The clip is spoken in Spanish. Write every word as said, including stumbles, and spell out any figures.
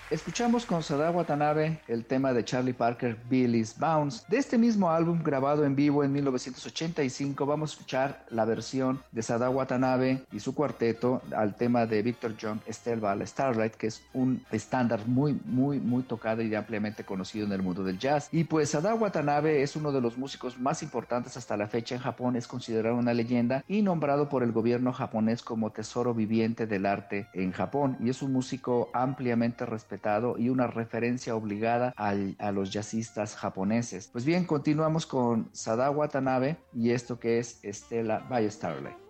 Escuchamos con Sada Watanabe el tema de Charlie Parker, Billy's Bounce. De este mismo álbum grabado en vivo en mil novecientos ochenta y cinco vamos a escuchar la versión de Sada Watanabe y su cuarteto al tema de Victor Young, Estelle Ball Starlight, que es un estándar muy, muy, muy tocado y ampliamente conocido en el mundo del jazz. Y pues Sada Watanabe es uno de los músicos más importantes hasta la fecha en Japón, es considerado una leyenda y nombrado por el gobierno japonés como tesoro viviente del arte en Japón, y es un músico ampliamente respetado y una referencia obligada al, a los jazzistas japoneses. Pues bien, continuamos con Sada Watanabe y esto que es Stella by Starlight.